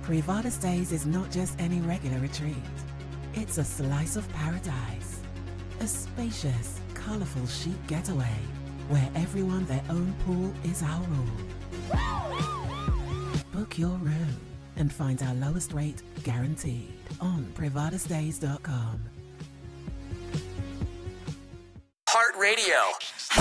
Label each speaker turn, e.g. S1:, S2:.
S1: Privada Stays is not just any regular retreat. It's a slice of paradise. A spacious, colourful chic getaway where everyone their own pool is our rule. Book your room and find our lowest rate guaranteed on privadastays.com.
S2: Heart Radio.